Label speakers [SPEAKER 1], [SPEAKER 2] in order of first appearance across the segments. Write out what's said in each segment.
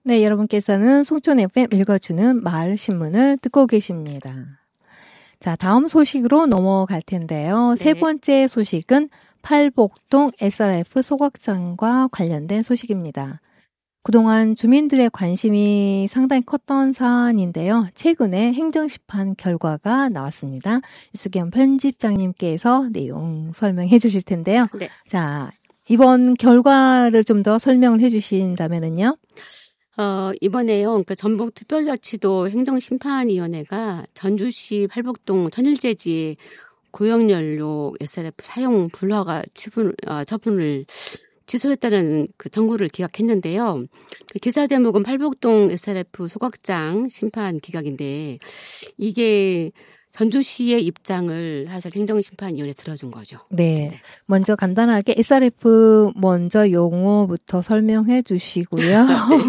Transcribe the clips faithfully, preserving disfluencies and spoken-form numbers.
[SPEAKER 1] 네, 여러분께서는 송촌 에프엠 읽어주는 마을신문을 듣고 계십니다. 자, 다음 소식으로 넘어갈 텐데요.
[SPEAKER 2] 네.
[SPEAKER 1] 세 번째 소식은 팔복동 에스알에프 소각장과 관련된 소식입니다. 그동안 주민들의 관심이 상당히 컸던 사안인데요. 최근에 행정심판 결과가 나왔습니다. 유수경 편집장님께서 내용 설명해 주실 텐데요.
[SPEAKER 2] 네.
[SPEAKER 1] 자, 이번 결과를 좀 더 설명을 해 주신다면은요.
[SPEAKER 2] 어, 이번에요. 그러니까 전북특별자치도 행정심판위원회가 전주시 팔복동 천일제지 고용연료 에스알에프 사용 불허가 처분, 어, 처분을 취소했다는 그 청구를 기각했는데요. 그 기사 제목은 팔복동 에스알에프 소각장 심판 기각인데 이게 전주시의 입장을 사실 행정심판위원회에 들어준 거죠.
[SPEAKER 1] 네. 먼저 간단하게 에스알에프 먼저 용어부터 설명해 주시고요.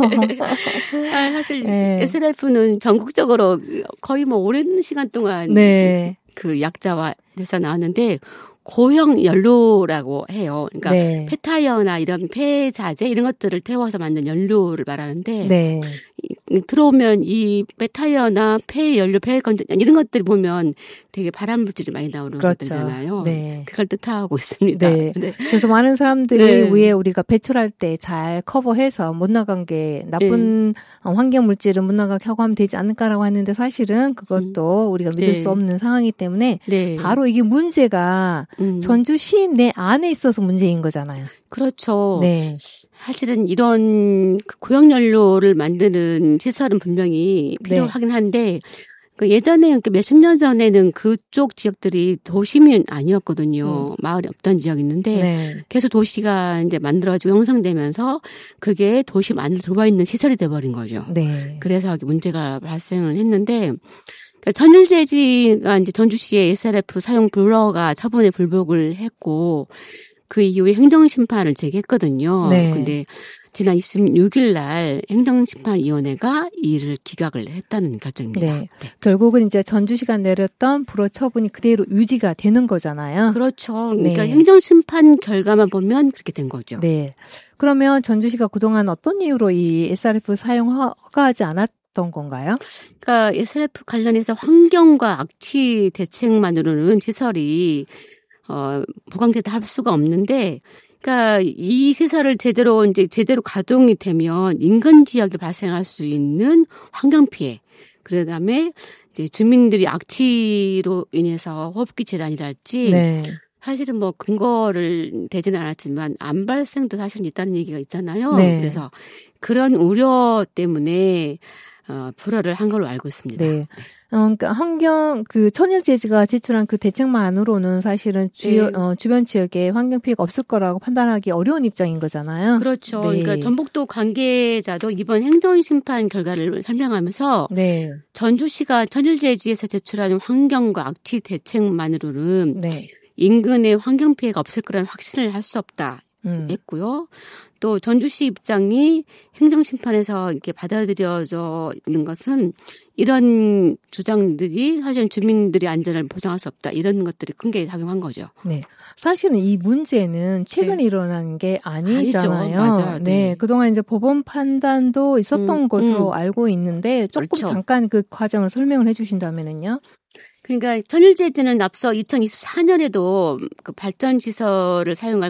[SPEAKER 2] 네. 아, 사실
[SPEAKER 1] 네.
[SPEAKER 2] 에스알에프는 전국적으로 거의 뭐 오랜 시간 동안
[SPEAKER 1] 네.
[SPEAKER 2] 그 약자와 돼서 나왔는데 고형 연료라고 해요. 그러니까
[SPEAKER 1] 네.
[SPEAKER 2] 폐타이어나 이런 폐자재 이런 것들을 태워서 만든 연료를 말하는데
[SPEAKER 1] 네.
[SPEAKER 2] 이, 들어오면 이 폐타이어나 폐연료, 폐건전 이런 것들 보면 되게 발암물질이 많이 나오는
[SPEAKER 1] 그렇죠.
[SPEAKER 2] 것들잖아요.
[SPEAKER 1] 네.
[SPEAKER 2] 그걸 뜻하고 있습니다.
[SPEAKER 1] 네.
[SPEAKER 2] 네.
[SPEAKER 1] 그래서 많은 사람들이
[SPEAKER 2] 네.
[SPEAKER 1] 위에 우리가 배출할 때 잘 커버해서 못 나간 게 나쁜
[SPEAKER 2] 네.
[SPEAKER 1] 환경 물질은 못 나가게 하고 하면 되지 않을까라고 하는데 사실은 그것도 음. 우리가 믿을
[SPEAKER 2] 네.
[SPEAKER 1] 수 없는 상황이기 때문에
[SPEAKER 2] 네.
[SPEAKER 1] 바로 이게 문제가
[SPEAKER 2] 음.
[SPEAKER 1] 전주시 내 안에 있어서 문제인 거잖아요.
[SPEAKER 2] 그렇죠.
[SPEAKER 1] 네.
[SPEAKER 2] 사실은 이런 고형연료를 만드는 시설은 분명히 필요하긴 한데 그 예전에 몇십 년 전에는 그쪽 지역들이 도심이 아니었거든요. 음. 마을이 없던 지역이었는데 네. 계속 도시가 이제 만들어지고 형성되면서 그게 도심 안으로 들어와 있는 시설이 돼버린 거죠.
[SPEAKER 1] 네.
[SPEAKER 2] 그래서 문제가 발생을 했는데 그러니까 천일제지가 이제 전주시의 에스알에프 사용 불허가 처분에 불복을 했고 그 이후에 행정심판을 제기했거든요.
[SPEAKER 1] 네.
[SPEAKER 2] 근데 지난 이십육 일 날 행정심판위원회가 이를 기각을 했다는 결정입니다.
[SPEAKER 1] 네. 네. 결국은 이제 전주시가 내렸던 불허 처분이 그대로 유지가 되는 거잖아요.
[SPEAKER 2] 그렇죠. 그러니까
[SPEAKER 1] 네.
[SPEAKER 2] 행정심판 결과만 보면 그렇게 된 거죠.
[SPEAKER 1] 네. 그러면 전주시가 그동안 어떤 이유로 이 에스알에프 사용 허가하지 않았던 건가요?
[SPEAKER 2] 그러니까 에스알에프 관련해서 환경과 악취 대책만으로는 시설이 어, 보강되다 할 수가 없는데, 그러니까 이 시설을 제대로 이제 제대로 가동이 되면 인근 지역에 발생할 수 있는 환경 피해, 그다음에 이제 주민들이 악취로 인해서 호흡기 질환이랄지,
[SPEAKER 1] 네.
[SPEAKER 2] 사실은 뭐 근거를 대지는 않았지만 암 발생도 사실은 있다는 얘기가 있잖아요.
[SPEAKER 1] 네.
[SPEAKER 2] 그래서 그런 우려 때문에 어, 불허를 한 걸로 알고 있습니다.
[SPEAKER 1] 네. 어, 그러니까 환경 그 천일제지가 제출한 그 대책만으로는 사실은 주요
[SPEAKER 2] 네.
[SPEAKER 1] 어, 주변 지역에 환경 피해가 없을 거라고 판단하기 어려운 입장인 거잖아요.
[SPEAKER 2] 그렇죠.
[SPEAKER 1] 네.
[SPEAKER 2] 그러니까 전북도 관계자도 이번 행정심판 결과를 설명하면서
[SPEAKER 1] 네.
[SPEAKER 2] 전주시가 천일제지에서 제출한 환경과 악취 대책만으로는
[SPEAKER 1] 네.
[SPEAKER 2] 인근에 환경 피해가 없을 거라는 확신을 할 수 없다.
[SPEAKER 1] 음.
[SPEAKER 2] 했고요. 또 전주시 입장이 행정심판에서 이렇게 받아들여져 있는 것은 이런 주장들이 사실 주민들의 안전을 보장할 수 없다. 이런 것들이 큰 게 작용한 거죠.
[SPEAKER 1] 네. 사실은 이 문제는 최근에
[SPEAKER 2] 네.
[SPEAKER 1] 일어난 게 아니잖아요.
[SPEAKER 2] 아니죠. 맞아요.
[SPEAKER 1] 네.
[SPEAKER 2] 네.
[SPEAKER 1] 그동안 이제 법원 판단도 있었던
[SPEAKER 2] 음,
[SPEAKER 1] 것으로
[SPEAKER 2] 음.
[SPEAKER 1] 알고 있는데 조금
[SPEAKER 2] 그렇죠.
[SPEAKER 1] 잠깐 그 과정을 설명을 해 주신다면은요.
[SPEAKER 2] 그러니까 천일제지는 앞서 이천이십사 년에도 그 발전 시설을 사용할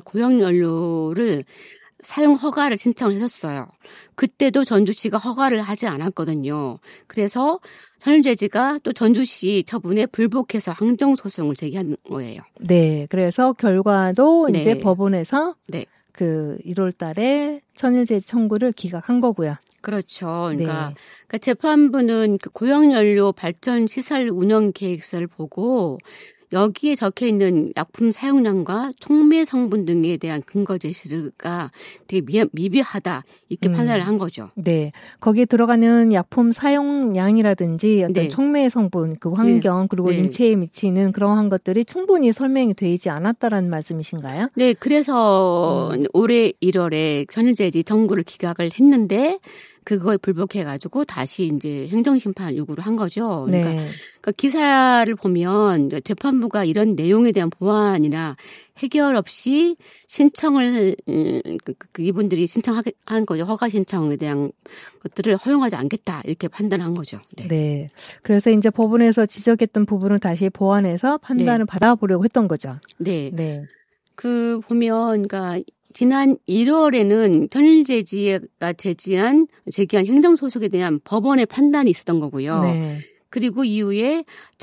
[SPEAKER 2] 고형연료를 사용 허가를 신청을 했었어요. 그때도 전주시가 허가를 하지 않았거든요. 그래서 천일제지가 또 전주시 처분에 불복해서 항정소송을 제기한 거예요.
[SPEAKER 1] 네. 그래서 결과도
[SPEAKER 2] 네.
[SPEAKER 1] 이제 법원에서
[SPEAKER 2] 네.
[SPEAKER 1] 그 일월 달에 천일제지 청구를 기각한 거고요.
[SPEAKER 2] 그렇죠. 그러니까,
[SPEAKER 1] 네.
[SPEAKER 2] 그러니까 재판부는 그 고형연료 발전 시설 운영 계획서를 보고 여기에 적혀 있는 약품 사용량과 촉매 성분 등에 대한 근거 제시가 되게 미, 미비하다 이렇게
[SPEAKER 1] 음.
[SPEAKER 2] 판단을 한 거죠.
[SPEAKER 1] 네. 거기에 들어가는 약품 사용량이라든지 어떤
[SPEAKER 2] 네.
[SPEAKER 1] 촉매 성분, 그 환경,
[SPEAKER 2] 네.
[SPEAKER 1] 그리고
[SPEAKER 2] 네.
[SPEAKER 1] 인체에 미치는 그러한 것들이 충분히 설명이 되지 않았다라는 말씀이신가요?
[SPEAKER 2] 네. 그래서
[SPEAKER 1] 음.
[SPEAKER 2] 올해 일월에 천일제지 청구를 기각을 했는데 그거에 불복해가지고 다시 이제 행정심판 요구를 한 거죠. 그러니까,
[SPEAKER 1] 네.
[SPEAKER 2] 그러니까 기사를 보면 재판부가 이런 내용에 대한 보완이나 해결 없이 신청을 음, 그, 그 이분들이 신청한 거죠. 허가 신청에 대한 것들을 허용하지 않겠다 이렇게 판단한 거죠. 네.
[SPEAKER 1] 네. 그래서 이제 법원에서 지적했던 부분을 다시 보완해서 판단을
[SPEAKER 2] 네.
[SPEAKER 1] 받아보려고 했던 거죠.
[SPEAKER 2] 네.
[SPEAKER 1] 네.
[SPEAKER 2] 그 보면 그러니까 지난 일월에는 천일제지가 제기한 제기한 행정소송에 대한 법원의 판단이 있었던 거고요.
[SPEAKER 1] 네.
[SPEAKER 2] 그리고 이후에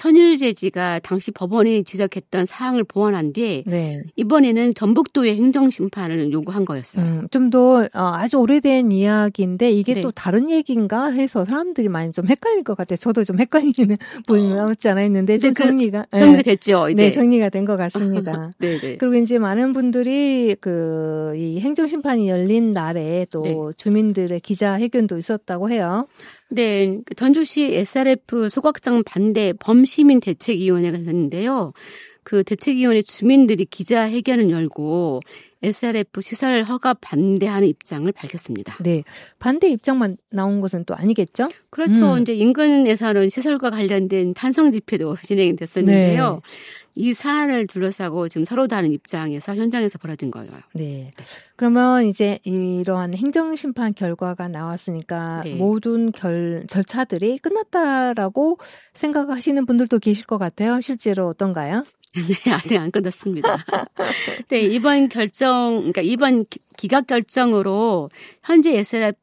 [SPEAKER 2] 천일제지가 당시 법원이 지적했던 사항을 보완한 뒤에
[SPEAKER 1] 네.
[SPEAKER 2] 이번에는 전북도의 행정심판을 요구한 거였어요.
[SPEAKER 1] 음, 좀 더 아주 오래된 이야기인데 이게
[SPEAKER 2] 네.
[SPEAKER 1] 또 다른 얘기인가 해서 사람들이 많이 좀 헷갈릴 것 같아요. 저도 좀 헷갈리는 부분이 없지 않아 있는데 좀
[SPEAKER 2] 그,
[SPEAKER 1] 정리가
[SPEAKER 2] 정리가
[SPEAKER 1] 네.
[SPEAKER 2] 됐죠. 이제.
[SPEAKER 1] 네, 정리가 된 것 같습니다.
[SPEAKER 2] 네네.
[SPEAKER 1] 그리고 이제 많은 분들이 그 이 행정심판이 열린 날에 또
[SPEAKER 2] 네.
[SPEAKER 1] 주민들의 기자회견도 있었다고 해요.
[SPEAKER 2] 네, 전주시 에스알에프 소각장 반대 범시민 대책위원회가 있었는데요. 그 대책위원회 주민들이 기자회견을 열고 에스알에프 시설 허가 반대하는 입장을 밝혔습니다.
[SPEAKER 1] 네, 반대 입장만 나온 것은 또 아니겠죠?
[SPEAKER 2] 그렇죠.
[SPEAKER 1] 음.
[SPEAKER 2] 이제 인근에서는 시설과 관련된 찬성 집회도 진행이 됐었는데요. 네. 이 사안을 둘러싸고 지금 서로 다른 입장에서 현장에서 벌어진 거예요.
[SPEAKER 1] 네. 그러면 이제 이러한 행정심판 결과가 나왔으니까
[SPEAKER 2] 네.
[SPEAKER 1] 모든 결, 절차들이 끝났다라고 생각하시는 분들도 계실 것 같아요. 실제로 어떤가요?
[SPEAKER 2] 네, 아직 안 끝났습니다. 네, 이번 결정, 그러니까 이번 기각 결정으로 현재 에스알에프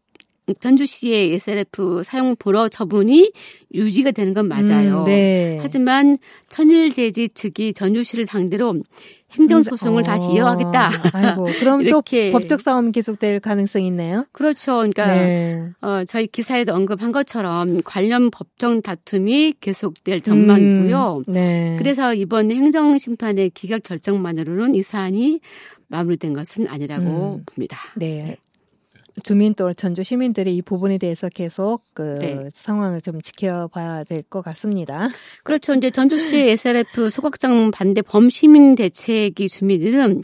[SPEAKER 2] 전주시의 에스알에프 사용 불허 처분이 유지가 되는 건 맞아요.
[SPEAKER 1] 음, 네.
[SPEAKER 2] 하지만 천일제지 측이 전주시를 상대로 행정소송을
[SPEAKER 1] 어,
[SPEAKER 2] 다시 이어가겠다.
[SPEAKER 1] 아이고, 그럼
[SPEAKER 2] 이렇게.
[SPEAKER 1] 또 법적 싸움이 계속될 가능성이 있네요.
[SPEAKER 2] 그렇죠. 그러니까
[SPEAKER 1] 네.
[SPEAKER 2] 어, 저희 기사에도 언급한 것처럼 관련 법정 다툼이 계속될 전망이고요.
[SPEAKER 1] 음, 네.
[SPEAKER 2] 그래서 이번 행정심판의 기각 결정만으로는 이 사안이 마무리된 것은 아니라고
[SPEAKER 1] 음,
[SPEAKER 2] 봅니다.
[SPEAKER 1] 네. 주민 또 전주 시민들이 이 부분에 대해서 계속 그
[SPEAKER 2] 네.
[SPEAKER 1] 상황을 좀 지켜봐야 될 것 같습니다.
[SPEAKER 2] 그렇죠. 이제 전주시 에스알에프 소각장 반대 범시민 대책위 주민들은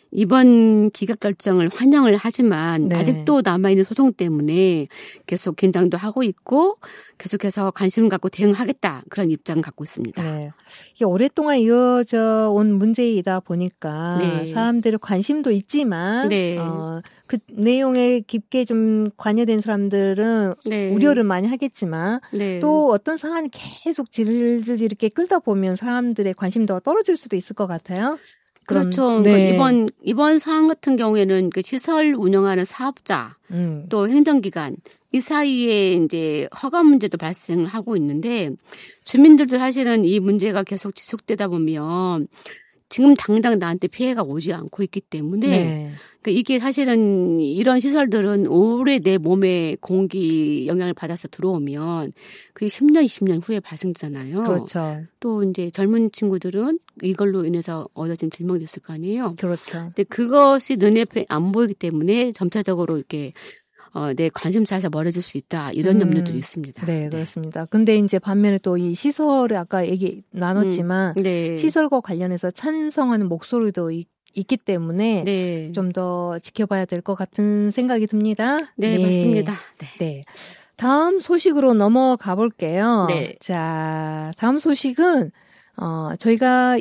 [SPEAKER 2] 이번 기각 결정을 환영을 하지만
[SPEAKER 1] 네.
[SPEAKER 2] 아직도 남아있는 소송 때문에 계속 긴장도 하고 있고 계속해서 관심 갖고 대응하겠다 그런 입장 갖고 있습니다.
[SPEAKER 1] 네. 이게 오랫동안 이어져 온 문제이다 보니까
[SPEAKER 2] 네.
[SPEAKER 1] 사람들의 관심도 있지만
[SPEAKER 2] 네.
[SPEAKER 1] 어, 그 내용에 깊게 좀 관여된 사람들은
[SPEAKER 2] 네.
[SPEAKER 1] 우려를 많이 하겠지만
[SPEAKER 2] 네.
[SPEAKER 1] 또 어떤 사안이 계속 질질 이렇게 끌다 보면 사람들의 관심도가 떨어질 수도 있을 것 같아요.
[SPEAKER 2] 그렇죠.
[SPEAKER 1] 네.
[SPEAKER 2] 그러니까 이번 이번 사안 같은 경우에는 그 시설 운영하는 사업자
[SPEAKER 1] 음.
[SPEAKER 2] 또 행정기관 이 사이에 이제 허가 문제도 발생을 하고 있는데 주민들도 사실은 이 문제가 계속 지속되다 보면 지금 당장 나한테 피해가 오지 않고 있기 때문에
[SPEAKER 1] 네.
[SPEAKER 2] 그러니까 이게 사실은 이런 시설들은 오래 내 몸에 공기 영향을 받아서 들어오면 그게 십 년, 이십 년 후에 발생되잖아요.
[SPEAKER 1] 그렇죠.
[SPEAKER 2] 또 이제 젊은 친구들은 이걸로 인해서 얻어진 질병이 있을 거 아니에요.
[SPEAKER 1] 그렇죠.
[SPEAKER 2] 근데 그것이 눈앞에 안 보이기 때문에 점차적으로 이렇게 어, 내 관심사에서 멀어질 수 있다. 이런
[SPEAKER 1] 음,
[SPEAKER 2] 염려들이 있습니다.
[SPEAKER 1] 네, 그렇습니다. 근데 이제 반면에 또 이 시설을 아까 얘기 나눴지만
[SPEAKER 2] 음, 네.
[SPEAKER 1] 시설과 관련해서 찬성하는 목소리도 있, 있기 때문에
[SPEAKER 2] 네.
[SPEAKER 1] 좀 더 지켜봐야 될 것 같은 생각이 듭니다.
[SPEAKER 2] 네, 네. 맞습니다. 네.
[SPEAKER 1] 네. 다음 소식으로 넘어가 볼게요.
[SPEAKER 2] 네.
[SPEAKER 1] 자, 다음 소식은 어, 저희가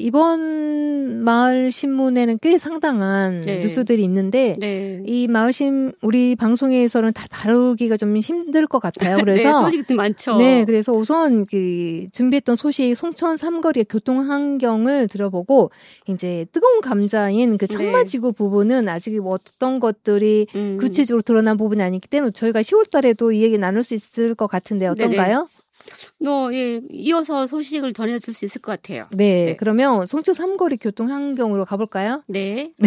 [SPEAKER 1] 이번 마을 신문에는 꽤 상당한
[SPEAKER 2] 네.
[SPEAKER 1] 뉴스들이 있는데
[SPEAKER 2] 네.
[SPEAKER 1] 이 마을 신 우리 방송에서는 다 다루기가 좀 힘들 것 같아요. 그래서
[SPEAKER 2] 네, 소식이 많죠.
[SPEAKER 1] 네, 그래서 우선 그 준비했던 소식 송천 삼거리의 교통 환경을 들어보고 이제 뜨거운 감자인 그 청마지구 네. 부분은 아직 어떤 것들이 음. 구체적으로 드러난 부분이 아니기 때문에 저희가 시월 달에도 이 얘기 나눌 수 있을 것 같은데 어떤가요? 네네.
[SPEAKER 2] 뭐, 예, 이어서 소식을 전해줄 수 있을 것 같아요.
[SPEAKER 1] 네,
[SPEAKER 2] 네.
[SPEAKER 1] 그러면 송천 삼거리 교통 환경으로 가볼까요?
[SPEAKER 2] 네.
[SPEAKER 1] 네.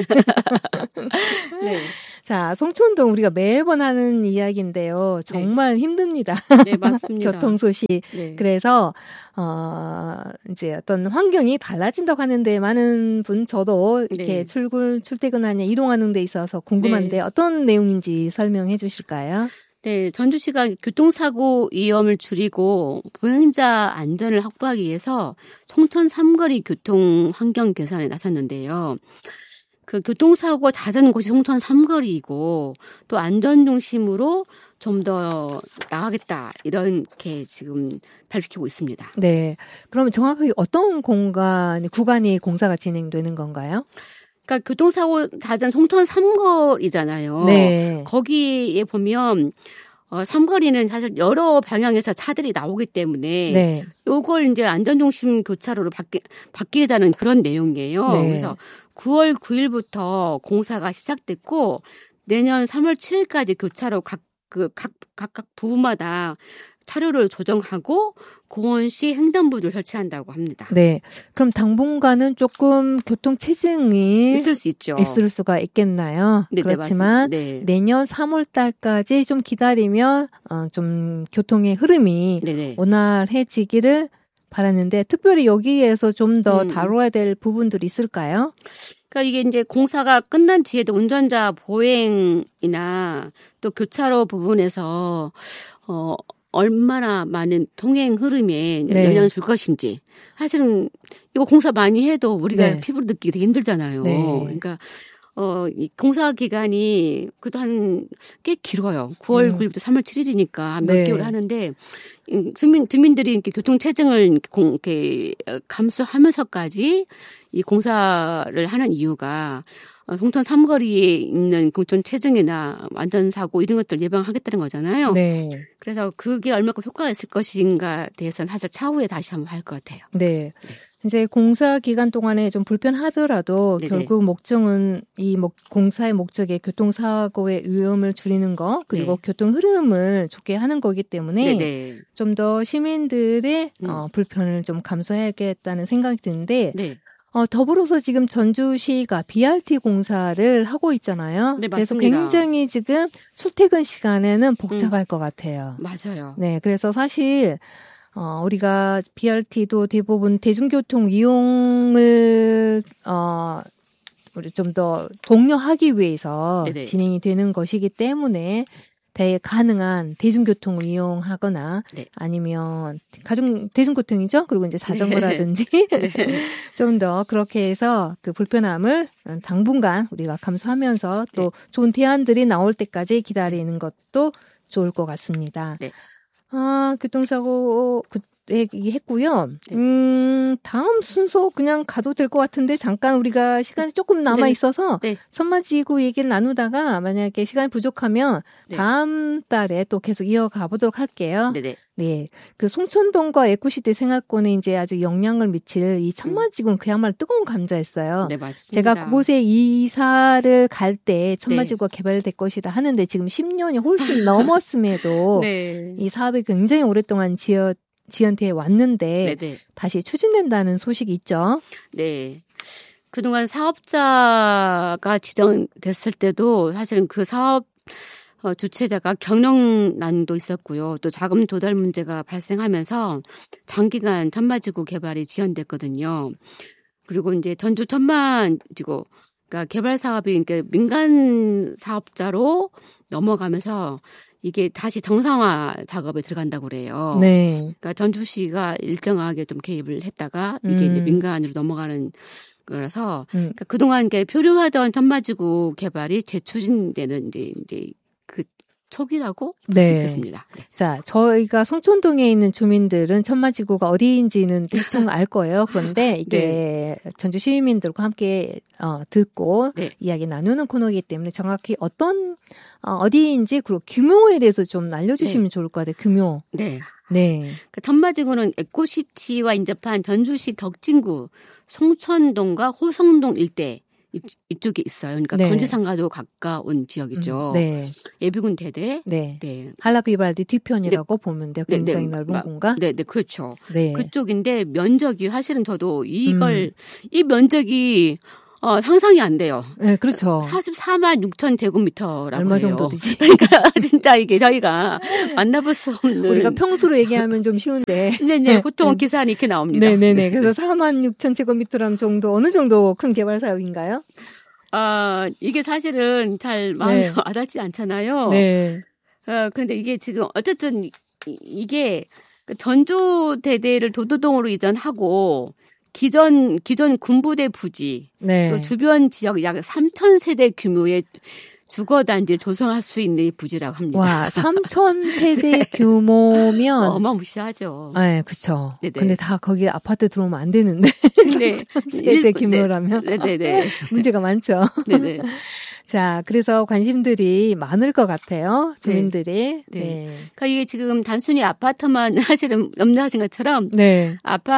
[SPEAKER 2] 네.
[SPEAKER 1] 자, 송천동 우리가 매번 하는 이야기인데요. 정말 네. 힘듭니다.
[SPEAKER 2] 네, 맞습니다.
[SPEAKER 1] 교통 소식. 네. 그래서 어, 이제 어떤 환경이 달라진다고 하는데 많은 분 저도 이렇게 네. 출근 출퇴근하냐 이동하는 데 있어서 궁금한데 네. 어떤 내용인지 설명해 주실까요?
[SPEAKER 2] 네, 전주시가 교통사고 위험을 줄이고 보행자 안전을 확보하기 위해서 송천 삼거리 교통 환경 개선에 나섰는데요. 그 교통사고가 잦은 곳이 송천 삼거리이고 또 안전 중심으로 좀 더 나가겠다 이렇게 지금 밝히고 있습니다.
[SPEAKER 1] 네. 그럼 정확하게 어떤 공간 구간이 공사가 진행되는 건가요?
[SPEAKER 2] 그러니까 교통사고 잦은 송천 삼거리잖아요.
[SPEAKER 1] 네.
[SPEAKER 2] 거기에 보면 어, 삼거리는 사실 여러 방향에서 차들이 나오기 때문에
[SPEAKER 1] 네.
[SPEAKER 2] 요걸 이제 안전중심 교차로로 바뀌, 바뀌자는 그런 내용이에요.
[SPEAKER 1] 네.
[SPEAKER 2] 그래서 구월 구일부터 공사가 시작됐고 내년 삼월 칠일까지 교차로 각, 그, 각, 각각 부분마다 차로를 조정하고 공원시 횡단보도를 설치한다고 합니다.
[SPEAKER 1] 네. 그럼 당분간은 조금 교통 체증이
[SPEAKER 2] 있을 수 있죠.
[SPEAKER 1] 있을 수가 있겠나요?
[SPEAKER 2] 네,
[SPEAKER 1] 그렇지만
[SPEAKER 2] 네,
[SPEAKER 1] 내년 삼월 달까지 좀 기다리면 어, 좀 교통의 흐름이
[SPEAKER 2] 네, 네.
[SPEAKER 1] 원활해지기를 바라는데 특별히 여기에서 좀 더
[SPEAKER 2] 음.
[SPEAKER 1] 다뤄야 될 부분들이 있을까요?
[SPEAKER 2] 그러니까 이게 이제 공사가 끝난 뒤에도 운전자 보행이나 또 교차로 부분에서 어 얼마나 많은 통행 흐름에
[SPEAKER 1] 네.
[SPEAKER 2] 영향을 줄 것인지. 사실은 이거 공사 많이 해도 우리가
[SPEAKER 1] 네.
[SPEAKER 2] 피부로 느끼기 되게 힘들잖아요.
[SPEAKER 1] 네.
[SPEAKER 2] 그러니까 어, 이 공사 기간이 그래도 한 꽤 길어요. 구월
[SPEAKER 1] 음.
[SPEAKER 2] 구일부터 삼월 칠일이니까 몇
[SPEAKER 1] 네.
[SPEAKER 2] 개월 하는데 음, 주민 주민들이 이렇게 교통 체증을 공, 이렇게 감수하면서까지 이 공사를 하는 이유가 어, 송천 삼거리에 있는 교통 체증이나 안전사고 이런 것들 예방하겠다는 거잖아요.
[SPEAKER 1] 네.
[SPEAKER 2] 그래서 그게 얼마큼 효과가 있을 것인가에 대해서는 사실 차후에 다시 한번 할 것 같아요.
[SPEAKER 1] 네. 이제 공사 기간 동안에 좀 불편하더라도
[SPEAKER 2] 네네.
[SPEAKER 1] 결국 목적은 이 목, 공사의 목적이 교통사고의 위험을 줄이는 거 그리고
[SPEAKER 2] 네.
[SPEAKER 1] 교통 흐름을 좋게 하는 거기 때문에
[SPEAKER 2] 네네.
[SPEAKER 1] 좀 더 시민들의
[SPEAKER 2] 음.
[SPEAKER 1] 어, 불편을 좀 감수해야겠다는 생각이 드는데
[SPEAKER 2] 네.
[SPEAKER 1] 어, 더불어서 지금 전주시가 비알티 공사를 하고 있잖아요.
[SPEAKER 2] 네,
[SPEAKER 1] 그래서
[SPEAKER 2] 맞습니다.
[SPEAKER 1] 굉장히 지금 출퇴근 시간에는 복잡할 음. 것 같아요.
[SPEAKER 2] 맞아요.
[SPEAKER 1] 네, 그래서 사실 어, 우리가 비알티도 대부분 대중교통 이용을 어, 우리 좀 더 독려하기 위해서
[SPEAKER 2] 네네.
[SPEAKER 1] 진행이 되는 것이기 때문에 대 가능한 대중교통을 이용하거나
[SPEAKER 2] 네.
[SPEAKER 1] 아니면 가중 대중교통이죠. 그리고 이제 자전거라든지
[SPEAKER 2] 네.
[SPEAKER 1] 좀 더 그렇게 해서 그 불편함을 당분간 우리가 감수하면서 또 네. 좋은 대안들이 나올 때까지 기다리는 것도 좋을 것 같습니다.
[SPEAKER 2] 네.
[SPEAKER 1] 아, 교통사고 그 얘기했고요. 네. 음, 다음 순서 그냥 가도 될 것 같은데 잠깐 우리가 시간이 조금 남아 있어서 네. 천마지구 얘기를 나누다가 만약에 시간이 부족하면 네. 다음 달에 또 계속 이어가 보도록 할게요.
[SPEAKER 2] 네네.
[SPEAKER 1] 네, 그 송천동과 에코시티 생활권에 이제 아주 영향을 미칠 이 천마지구는 그야말로 뜨거운 감자였어요.
[SPEAKER 2] 네, 맞습니다.
[SPEAKER 1] 제가 그곳에 이사를 갈 때 천마지구가 네. 개발될 것이다 하는데 지금 십 년이 훨씬 넘었음에도 네. 이 사업이 굉장히 오랫동안 지어 지연돼 왔는데 네네. 다시 추진된다는 소식이 있죠.
[SPEAKER 2] 네. 그동안 사업자가 지정됐을 때도 사실은 그 사업 주체자가 경영난도 있었고요. 또 자금 조달 문제가 발생하면서 장기간 천마지구 개발이 지연됐거든요. 그리고 이제 전주 천마지구 그러니까 개발 사업이 그러니까 민간 사업자로 넘어가면서 이게 다시 정상화 작업에 들어간다고 그래요.
[SPEAKER 1] 네.
[SPEAKER 2] 그러니까 전주시가 일정하게 좀 개입을 했다가 이게 음. 이제 민간으로 넘어가는 거라서 음. 그러니까 그동안 이렇게 표류하던 천마지구 개발이 재추진되는 이제 이제 그 초기라고 볼 수 있겠습니다.
[SPEAKER 1] 네. 자, 저희가 송촌동에 있는 주민들은 천마지구가 어디인지는 대충 알 거예요. 그런데 이게 네. 전주 시민들과 함께 어, 듣고 네. 이야기 나누는 코너이기 때문에 정확히 어떤 어, 어디인지 그리고 규모에 대해서 좀 알려주시면 네. 좋을 것 같아요. 규모.
[SPEAKER 2] 네.
[SPEAKER 1] 네.
[SPEAKER 2] 그 천마지구는 에코시티와 인접한 전주시 덕진구 송천동과 호성동 일대 이쪽에 있어요. 그러니까
[SPEAKER 1] 네.
[SPEAKER 2] 건지상가도 가까운 지역이죠.
[SPEAKER 1] 음, 네.
[SPEAKER 2] 예비군 대대.
[SPEAKER 1] 네. 네. 할라비발디 뒤편이라고 네. 보면 돼요. 굉장히
[SPEAKER 2] 네, 네.
[SPEAKER 1] 넓은 공간.
[SPEAKER 2] 네, 네, 그렇죠.
[SPEAKER 1] 네.
[SPEAKER 2] 그쪽인데 면적이 사실은 저도 이걸 음. 이 면적이 어, 상상이 안 돼요.
[SPEAKER 1] 네, 그렇죠.
[SPEAKER 2] 사십사만 육천 제곱미터라고
[SPEAKER 1] 얼마
[SPEAKER 2] 해요.
[SPEAKER 1] 정도 되지?
[SPEAKER 2] 그러니까 진짜 이게 저희가 만나볼 수 없는.
[SPEAKER 1] 우리가 평수로 얘기하면 좀 쉬운데.
[SPEAKER 2] 네네. 보통 기사는 이렇게 나옵니다.
[SPEAKER 1] 네네네. 그래서 사만 육천 제곱미터라는 정도 어느 정도 큰 개발 사업인가요?
[SPEAKER 2] 아, 이게 사실은 잘 마음에 네. 와닿지 않잖아요.
[SPEAKER 1] 네.
[SPEAKER 2] 어, 근데 이게 지금 어쨌든 이게 전주 대대를 도도동으로 이전하고 기존 기존 군부대 부지
[SPEAKER 1] 네.
[SPEAKER 2] 또 주변 지역 약 삼천 세대 규모의 주거 단지를 조성할 수 있는 부지라고 합니다.
[SPEAKER 1] 와, 삼천 세대 규모면
[SPEAKER 2] 어마무시하죠.
[SPEAKER 1] 네, 그렇죠. 근데 다 거기 아파트 들어오면 안 되는데. 네. 세대 규모라면
[SPEAKER 2] 네, 네, 네.
[SPEAKER 1] 문제가 많죠.
[SPEAKER 2] 네, 네.
[SPEAKER 1] 자, 그래서 관심들이 많을 것 같아요. 주민들이.
[SPEAKER 2] 네. 네.
[SPEAKER 1] 네.
[SPEAKER 2] 그러니까 이게 지금 단순히 아파트만 사실은 염려하신 것처럼
[SPEAKER 1] 네.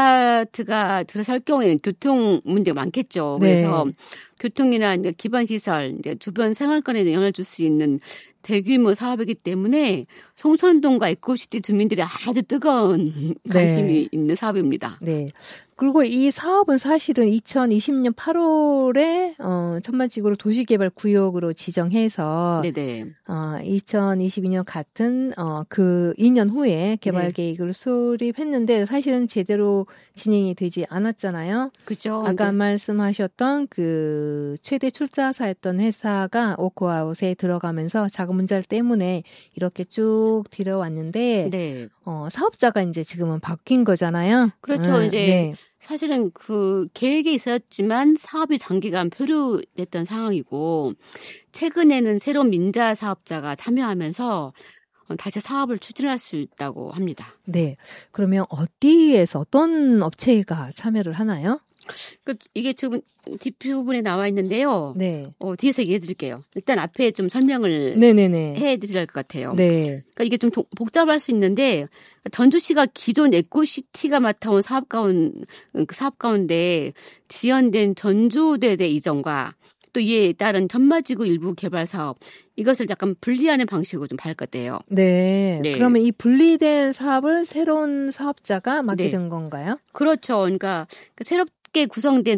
[SPEAKER 2] 아파트가 들어설 경우에는 교통 문제가 많겠죠. 그래서 네. 교통이나 이제 기반 시설, 이제 주변 생활권에 영향을 줄 수 있는 대규모 사업이기 때문에 송천동과 에코시티 주민들이 아주 뜨거운 관심이 네. 있는 사업입니다.
[SPEAKER 1] 네. 그리고 이 사업은 사실은 이천이십 년 팔월에 어, 천만지구를 도시개발구역으로 지정해서
[SPEAKER 2] 네네.
[SPEAKER 1] 어, 이천이십이 년 같은 어, 그 이 년 후에 개발 네. 계획을 수립했는데 사실은 제대로 진행이 되지 않았잖아요.
[SPEAKER 2] 그렇죠.
[SPEAKER 1] 아까
[SPEAKER 2] 네.
[SPEAKER 1] 말씀하셨던 그 최대 출자사였던 회사가 오코아웃에 들어가면서 자금 문제 때문에 이렇게 쭉 들어왔는데
[SPEAKER 2] 네.
[SPEAKER 1] 어, 사업자가 이제 지금은 바뀐 거잖아요.
[SPEAKER 2] 그렇죠.
[SPEAKER 1] 음,
[SPEAKER 2] 이제
[SPEAKER 1] 네.
[SPEAKER 2] 사실은 그 계획이 있었지만 사업이 장기간 표류됐던 상황이고 최근에는 새로운 민자 사업자가 참여하면서 다시 사업을 추진할 수 있다고 합니다.
[SPEAKER 1] 네. 그러면 어디에서 어떤 업체가 참여를 하나요?
[SPEAKER 2] 그 이게 지금 뒷부분에 나와 있는데요. 네. 어, 뒤에서 얘기해 드릴게요. 일단 앞에 좀 설명을 네네네. 해 드릴 것 같아요. 네. 그러니까 이게 좀 도, 복잡할 수 있는데 전주시가 기존 에코시티가 맡아온 사업 가운 그 사업 가운데 지연된 전주대대 이전과 또 이에 따른 천마지구 일부 개발 사업 이것을 약간 분리하는 방식으로 좀 발걸돼요.
[SPEAKER 1] 네. 네. 그러면 이 분리된 사업을 새로운 사업자가 맡게 네. 된 건가요?
[SPEAKER 2] 그렇죠. 그러니까 새롭게 구성된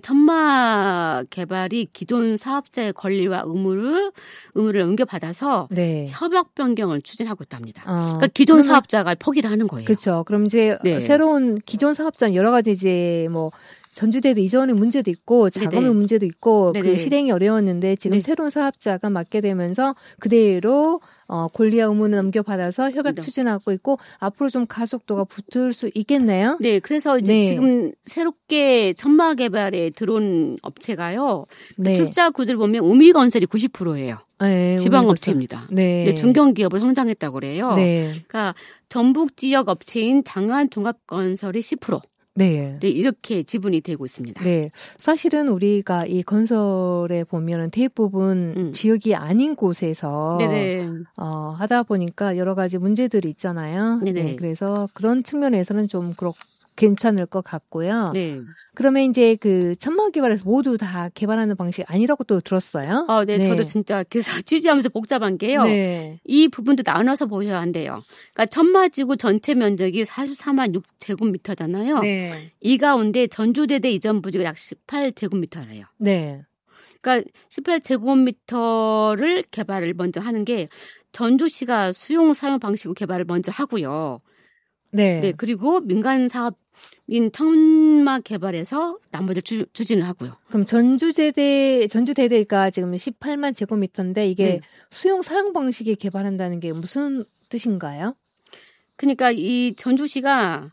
[SPEAKER 2] 천마 개발이 기존 사업자의 권리와 의무를 의무를 옮겨받아서 네. 협약 변경을 추진하고 있답니다. 어, 그러니까 기존 그러면, 사업자가 포기를 하는 거예요.
[SPEAKER 1] 그렇죠. 그럼 이제 네. 새로운 기존 사업자는 여러 가지 이제 뭐 전주대도 이전의 문제도 있고 자금의 네네. 문제도 있고 네네. 그 실행이 어려웠는데 지금 네. 새로운 사업자가 맡게 되면서 그대로 어, 권리와 의무는 넘겨받아서 협약 네. 추진하고 있고 앞으로 좀 가속도가 붙을 수 있겠네요.
[SPEAKER 2] 네, 그래서 이제 네. 지금 새롭게 천마 개발에 들어온 업체가요. 네. 그 출자 구조를 보면 우미건설이 구십 퍼센트예요. 네, 지방업체입니다. 네. 네, 중견기업으로 성장했다고 그래요. 네. 그러니까 전북 지역 업체인 장안종합건설이 십 퍼센트. 네. 네, 이렇게 지분이 되고 있습니다.
[SPEAKER 1] 네. 사실은 우리가 이 건설에 보면은 대부분 음. 지역이 아닌 곳에서 네네. 어, 하다 보니까 여러 가지 문제들이 있잖아요. 네네. 네. 그래서 그런 측면에서는 좀 그렇고 괜찮을 것 같고요. 네. 그러면 이제 그 천마 개발에서 모두 다 개발하는 방식 아니라고 또 들었어요.
[SPEAKER 2] 아, 네, 네. 저도 진짜 기사 취재하면서 복잡한 게요. 네. 이 부분도 나눠서 보셔야 한대요. 그러니까 천마지구 전체 면적이 사십사만 육 제곱미터잖아요. 네. 이 가운데 전주대대 이전 부지가 약 십팔 제곱미터래요. 네. 그러니까 십팔 제곱미터를 개발을 먼저 하는 게 전주시가 수용 사용 방식으로 개발을 먼저 하고요. 네. 네. 그리고 민간 사업인 천마 개발에서 나머지 주, 추진을 하고요.
[SPEAKER 1] 그럼 전주대대, 전주대대가 지금 십팔만 제곱미터인데 이게 네. 수용 사용 방식이 개발한다는 게 무슨 뜻인가요?
[SPEAKER 2] 그러니까 이 전주시가,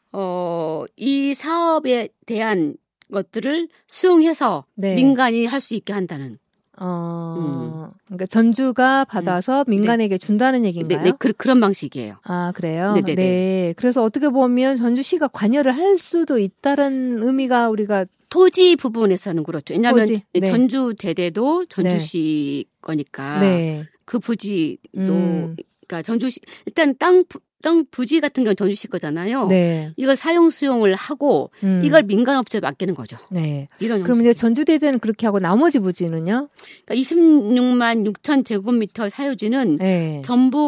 [SPEAKER 2] 어, 이 사업에 대한 것들을 수용해서 네. 민간이 할 수 있게 한다는.
[SPEAKER 1] 어, 음. 그러니까 전주가 받아서 음. 민간에게 네. 준다는 얘기인가요?
[SPEAKER 2] 네, 네 그, 그런 방식이에요.
[SPEAKER 1] 아, 그래요? 네네네. 네. 그래서 어떻게 보면 전주시가 관여를 할 수도 있다는 의미가 우리가
[SPEAKER 2] 토지 부분에서는 그렇죠. 왜냐하면 네. 전주대대도 전주시 네. 거니까 네. 그 부지도 음. 그러니까 전주시 일단 땅 땅 부지 같은 경우는 전주시 거잖아요. 네. 이걸 사용 수용을 하고 음. 이걸 민간업체에 맡기는 거죠. 네. 이런
[SPEAKER 1] 그럼 이제 전주대대는 그렇게 하고 나머지 부지는요?
[SPEAKER 2] 그러니까 이십육만 육천 제곱미터 사유지는 네.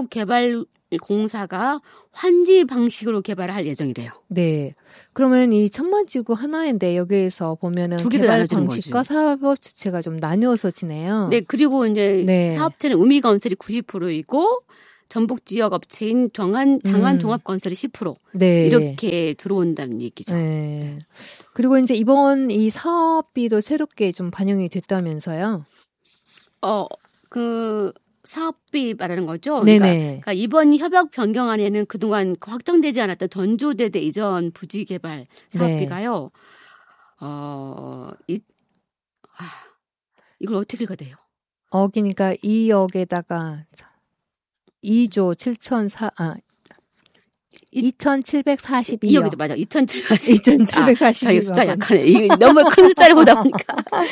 [SPEAKER 2] 전북개발공사가 환지 방식으로 개발을 할 예정이래요.
[SPEAKER 1] 네. 그러면 이 천마지구 하나인데 여기에서 보면은
[SPEAKER 2] 두 개로
[SPEAKER 1] 개발
[SPEAKER 2] 나눠지는
[SPEAKER 1] 방식과
[SPEAKER 2] 거지.
[SPEAKER 1] 사업 주체가 좀 나뉘어서 지네요.
[SPEAKER 2] 네. 그리고 이제 네. 사업체는 우미건설이 구십 퍼센트이고 전북 지역 업체인 정안, 장안종합건설이 십 퍼센트 네. 이렇게 들어온다는 얘기죠. 네.
[SPEAKER 1] 그리고 이제 이번 이 사업비도 새롭게 좀 반영이 됐다면서요?
[SPEAKER 2] 어, 그 사업비 말하는 거죠. 네네. 그러니까, 그러니까 이번 협약 변경안에는 그동안 확정되지 않았던 전주대대 이전 부지 개발 사업비가요. 네. 어, 이, 아, 이걸 어떻게 읽어야 돼요?
[SPEAKER 1] 억이니까 이억에다가 이조 칠천사, 아, 이천칠백사십이 억.
[SPEAKER 2] 이억이죠, 맞아. 이천칠백사십이.
[SPEAKER 1] 이천칠백사십이 억.
[SPEAKER 2] 아, 숫자 약하네. 이 너무 큰 숫자를 보다 보니까.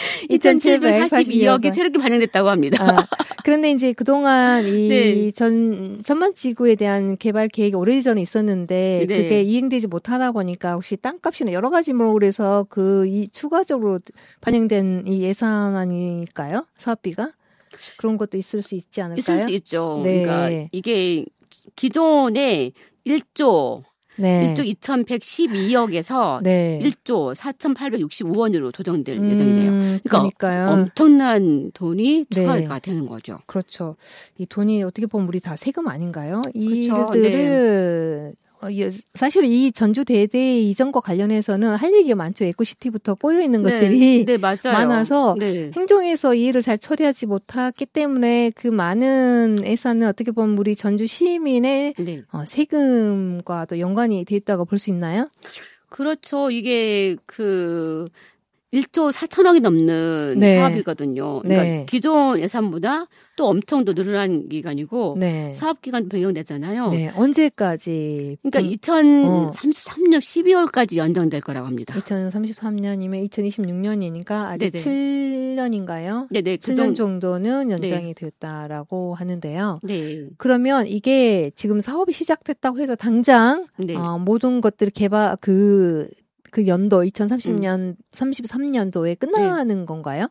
[SPEAKER 2] 이천칠백사십이 억이 새롭게 발행됐다고 합니다.
[SPEAKER 1] 아, 그런데 이제 그동안 이 네. 전, 전반지구에 대한 개발 계획이 오래전에 있었는데, 네. 그게 이행되지 못하다 보니까 혹시 땅값이나 여러 가지 뭐 그래서 그 이 추가적으로 반영된 이 예산안일까요? 사업비가? 그런 것도 있을 수 있지 않을까요?
[SPEAKER 2] 있을 수 있죠. 네. 그러니까 이게 기존에 일조 네. 일조 이천백십이억에서 네. 일조 사천팔백육십오원으로 조정될 음, 예정이네요. 그러니까
[SPEAKER 1] 그러니까요.
[SPEAKER 2] 엄청난 돈이 추가가 네. 되는 거죠.
[SPEAKER 1] 그렇죠. 이 돈이 어떻게 보면 우리 다 세금 아닌가요? 그렇죠. 이들을 네. 사실 이 전주 대대 이전과 관련해서는 할 얘기가 많죠. 에코시티부터 꼬여 있는 네. 것들이
[SPEAKER 2] 네, 맞아요.
[SPEAKER 1] 많아서 네. 행정에서 이 일을 잘 처리하지 못했기 때문에 그 많은 예산은 어떻게 보면 우리 전주 시민의 네. 어, 세금과 또 연관이 돼 있다고 볼 수 있나요?
[SPEAKER 2] 그렇죠. 이게 그 일조 사천억이 넘는 네. 사업이거든요. 그러니까 네. 기존 예산보다 또 엄청 더 늘어난 기간이고 네. 사업 기간도 변경됐잖아요.
[SPEAKER 1] 네. 언제까지?
[SPEAKER 2] 그러니까 음, 이천삼십삼년 어. 십이월까지 연장될 거라고 합니다.
[SPEAKER 1] 이천삼십삼년이면 이천이십육년이니까 아직 네네. 칠년인가요?
[SPEAKER 2] 네네.
[SPEAKER 1] 칠 년 정도는 연장이 네. 됐다라고 하는데요.
[SPEAKER 2] 네.
[SPEAKER 1] 그러면 이게 지금 사업이 시작됐다고 해서 당장 네. 어, 모든 것들 개발 그 그 연도 이천삼십년, 음. 삼십삼년도에 끝나는 네. 건가요?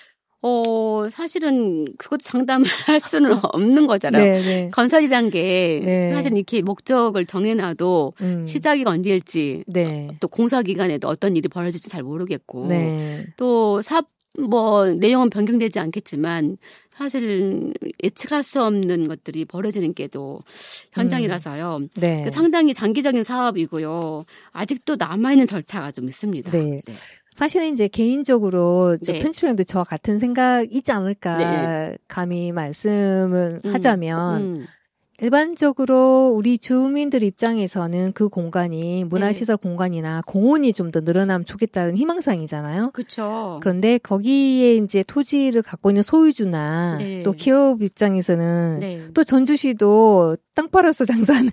[SPEAKER 2] 어, 사실은 그것도 장담을 할 수는 없는 거잖아요. 네, 네. 건설이란 게 네. 사실 이렇게 목적을 정해놔도 음. 시작이 언제일지 네. 또 공사 기간에도 어떤 일이 벌어질지 잘 모르겠고 네. 또 사업 뭐 내용은 변경되지 않겠지만 사실 예측할 수 없는 것들이 벌어지는 게도 현장이라서요. 음. 네. 상당히 장기적인 사업이고요. 아직도 남아있는 절차가 좀 있습니다.
[SPEAKER 1] 네. 네. 사실은 이제 개인적으로 네. 편집장님도 저와 같은 생각이지 않을까 네. 감히 말씀을 음. 하자면 음. 일반적으로 우리 주민들 입장에서는 그 공간이 문화시설 네. 공간이나 공원이 좀 더 늘어나면 좋겠다는 희망사항이잖아요.
[SPEAKER 2] 그렇죠.
[SPEAKER 1] 그런데 거기에 이제 토지를 갖고 있는 소유주나 네. 또 기업 입장에서는 네. 또 전주시도 땅 팔아서 장사하는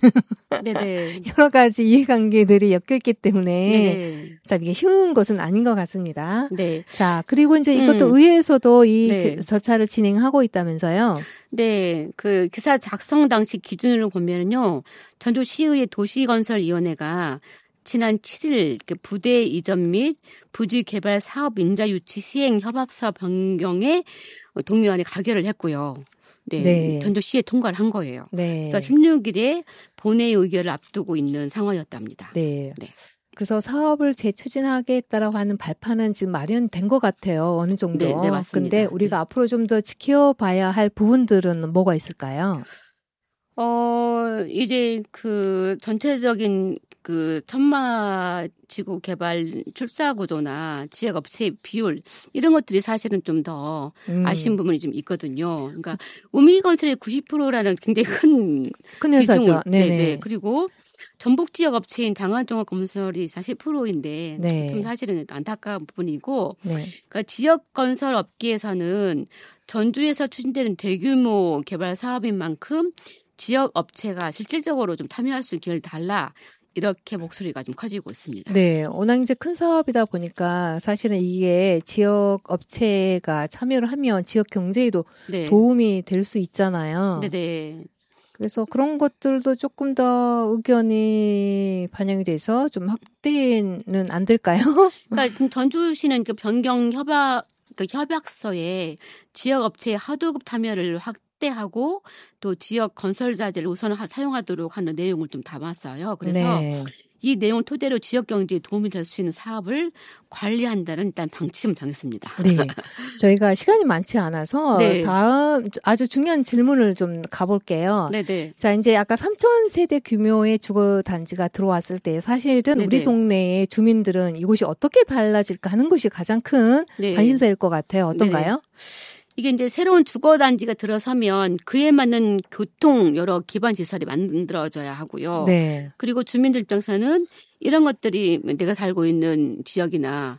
[SPEAKER 1] 여러 가지 이해관계들이 엮여있기 때문에 네. 자 이게 쉬운 것은 아닌 것 같습니다. 네. 자 그리고 이제 이것도 음. 의회에서도 이 네. 절차를 진행하고 있다면서요.
[SPEAKER 2] 네, 그 기사 작성 당시 기준으로 보면은요, 전주시의회 도시건설위원회가 지난 칠일 부대 이전 및 부지 개발 사업 인자 유치 시행 협업사업 변경에 동의안에 가결을 했고요. 네, 네. 전주시에 통과를 한 거예요. 네. 그래서 십육일에 본회의 의결을 앞두고 있는 상황이었답니다.
[SPEAKER 1] 네. 네. 그래서 사업을 재추진하겠다라고 하는 발판은 지금 마련된 것 같아요. 어느 정도.
[SPEAKER 2] 네, 네 맞습니다.
[SPEAKER 1] 근데 우리가 네. 앞으로 좀 더 지켜봐야 할 부분들은 뭐가 있을까요?
[SPEAKER 2] 어, 이제 그 전체적인 그 천마지구 개발 출사 구조나 지역 업체 비율 이런 것들이 사실은 좀 더 음. 아쉬운 부분이 좀 있거든요. 그러니까 우미건설의 구십 퍼센트라는 굉장히 큰
[SPEAKER 1] 큰 회사죠. 네네. 네네.
[SPEAKER 2] 그리고 전북 지역 업체인 장안종합건설이 사십 퍼센트인데
[SPEAKER 1] 네.
[SPEAKER 2] 좀 사실은 안타까운 부분이고
[SPEAKER 1] 네.
[SPEAKER 2] 그러니까 지역 건설 업계에서는 전주에서 추진되는 대규모 개발 사업인 만큼 지역 업체가 실질적으로 좀 참여할 수 있는 기회를 달라 이렇게 목소리가 좀 커지고 있습니다.
[SPEAKER 1] 네, 워낙 이제 큰 사업이다 보니까 사실은 이게 지역 업체가 참여를 하면 지역 경제에도 네. 도움이 될 수 있잖아요.
[SPEAKER 2] 네네.
[SPEAKER 1] 그래서 그런 것들도 조금 더 의견이 반영이 돼서 좀 확대는 안 될까요?
[SPEAKER 2] 그러니까 지금 전주시는 그 변경 협약 그 협약서에 지역 업체의 하도급 참여를 확대하고 또 지역 건설자재를 우선 사용하도록 하는 내용을 좀 담았어요. 그래서 네. 이 내용을 토대로 지역 경제에 도움이 될 수 있는 사업을 관리한다는 일단 방침을 정했습니다.
[SPEAKER 1] 네, 저희가 시간이 많지 않아서 네. 다음 아주 중요한 질문을 좀 가볼게요.
[SPEAKER 2] 네네.
[SPEAKER 1] 자, 이제 아까 삼천 세대 규모의 주거 단지가 들어왔을 때 사실은 네네. 우리 동네의 주민들은 이곳이 어떻게 달라질까 하는 것이 가장 큰 네. 관심사일 것 같아요. 어떤가요?
[SPEAKER 2] 네. 이게 이제 새로운 주거단지가 들어서면 그에 맞는 교통 여러 기반 시설이 만들어져야 하고요.
[SPEAKER 1] 네.
[SPEAKER 2] 그리고 주민들 입장에서는 이런 것들이 내가 살고 있는 지역이나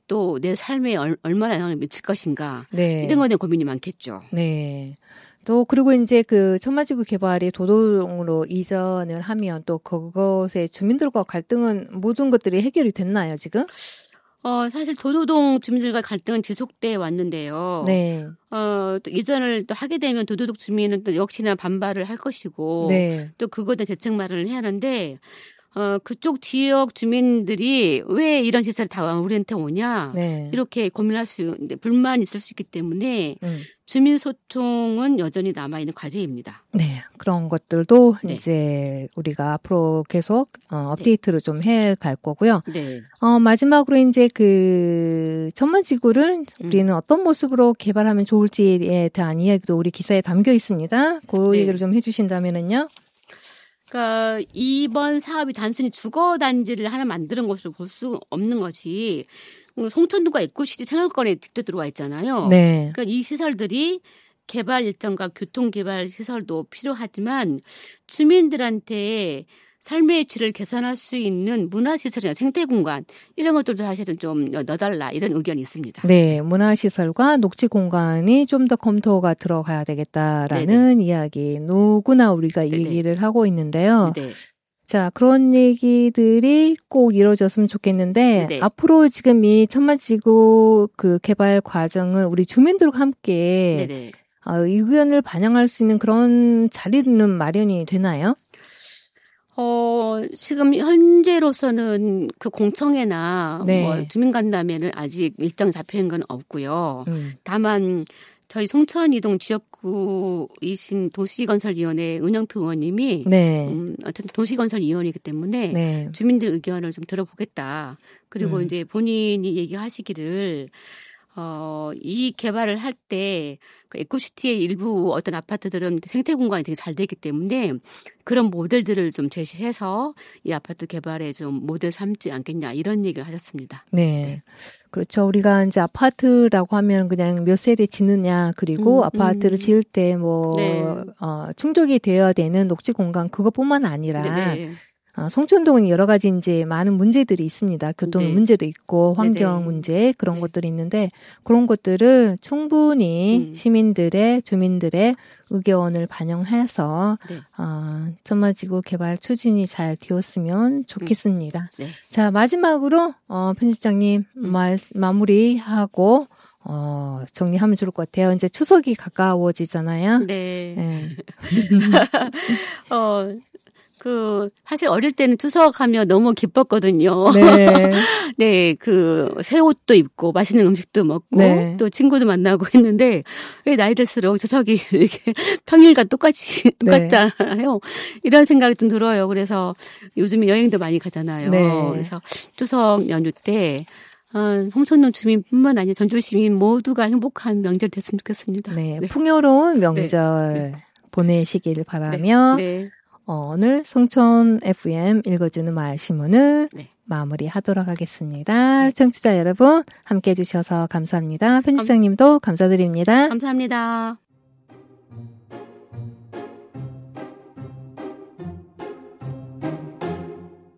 [SPEAKER 2] 또 내 삶에 얼, 얼마나 영향을 미칠 것인가.
[SPEAKER 1] 네.
[SPEAKER 2] 이런 거에 대한 고민이 많겠죠.
[SPEAKER 1] 네. 또 그리고 이제 그 천마지구 개발이 도도동으로 이전을 하면 또 그것의 주민들과 갈등은 모든 것들이 해결이 됐나요, 지금?
[SPEAKER 2] 어, 사실 도도동 주민들과 갈등은 지속돼 왔는데요.
[SPEAKER 1] 네.
[SPEAKER 2] 어, 또 이전을 또 하게 되면 도도동 주민은 또 역시나 반발을 할 것이고
[SPEAKER 1] 네.
[SPEAKER 2] 또 그거에 대한 대책 마련을 해야 하는데 어, 그쪽 지역 주민들이 왜 이런 시설이 다 우리한테 오냐
[SPEAKER 1] 네.
[SPEAKER 2] 이렇게 고민할 수, 불만이 있을 수 있기 때문에
[SPEAKER 1] 음.
[SPEAKER 2] 주민 소통은 여전히 남아있는 과제입니다.
[SPEAKER 1] 네, 그런 것들도
[SPEAKER 2] 네.
[SPEAKER 1] 이제 우리가 앞으로 계속 어, 업데이트를 네. 좀 해 갈 거고요.
[SPEAKER 2] 네.
[SPEAKER 1] 어, 마지막으로 이제 그 천마지구를 우리는 음. 어떤 모습으로 개발하면 좋을지에 대한 이야기도 우리 기사에 담겨 있습니다. 그 네. 얘기를 좀 해주신다면은요.
[SPEAKER 2] 그러니까 이번 사업이 단순히 주거 단지를 하나 만드는 것으로 볼 수 없는 것이 송천동과 에코시티 생활권에 직접 들어와 있잖아요.
[SPEAKER 1] 네.
[SPEAKER 2] 그러니까 이 시설들이 개발 일정과 교통 개발 시설도 필요하지만 주민들한테 삶의 질을 개선할 수 있는 문화시설이나 생태공간 이런 것들도 사실은 좀 넣어달라 이런 의견이 있습니다.
[SPEAKER 1] 네. 문화시설과 녹지공간이 좀 더 검토가 들어가야 되겠다라는 네네. 이야기 누구나 우리가 네네. 얘기를 하고 있는데요. 네네. 자, 그런 얘기들이 꼭 이루어졌으면 좋겠는데 네네. 앞으로 지금 이 천마지구 그 개발 과정을 우리 주민들과 함께 네네. 어, 의견을 반영할 수 있는 그런 자리는 마련이 되나요?
[SPEAKER 2] 어, 지금 현재로서는 그 공청회나 네. 뭐 주민간담회는 아직 일정 잡혀있는 건 없고요. 음. 다만 저희 송천이동 지역구이신 도시건설위원회 은영표 의원님이 네. 음, 어쨌든 도시건설위원이기 때문에 네. 주민들 의견을 좀 들어보겠다. 그리고 음. 이제 본인이 얘기하시기를 어, 이 개발을 할 때 그 에코시티의 일부 어떤 아파트들은 생태 공간이 되게 잘 되기 때문에 그런 모델들을 좀 제시해서 이 아파트 개발에 좀 모델 삼지 않겠냐 이런 얘기를 하셨습니다.
[SPEAKER 1] 네. 네. 그렇죠. 우리가 이제 아파트라고 하면 그냥 몇 세대 짓느냐 그리고 음, 아파트를 음. 지을 때 뭐 네. 어, 충족이 되어야 되는 녹지 공간 그것뿐만 아니라 네네. 어, 송천동은 여러 가지 이제 많은 문제들이 있습니다. 교통 네. 문제도 있고 환경 네네. 문제 그런 네. 것들이 있는데 그런 것들을 충분히 음. 시민들의 주민들의 의견을 반영해서 네. 어, 천마지구 개발 추진이 잘 되었으면 좋겠습니다. 음. 네. 자 마지막으로 어, 편집장님 음. 말, 마무리하고 어, 정리하면 좋을 것 같아요. 이제 추석이 가까워지잖아요.
[SPEAKER 2] 네. 네. 어. 그 사실 어릴 때는 추석하면 너무 기뻤거든요. 네. 네, 그 새 옷도 입고 맛있는 음식도 먹고 네. 또 친구도 만나고 했는데 왜 나이 들수록 추석이 이렇게 평일과 똑같이 똑같잖아요. 네. 이런 생각이 좀 들어요. 그래서 요즘에 여행도 많이 가잖아요. 네. 그래서 추석 연휴 때 어, 송천동 주민뿐만 아니라 전주 시민 모두가 행복한 명절 됐으면 좋겠습니다.
[SPEAKER 1] 네, 네. 풍요로운 명절 네. 보내시길 바라며. 네. 네. 어, 오늘 송천 에프엠 읽어주는 말신문을 네. 마무리하도록 하겠습니다. 네. 청취자 여러분 함께해 주셔서 감사합니다. 편집장님도 감사드립니다.
[SPEAKER 2] 감사합니다.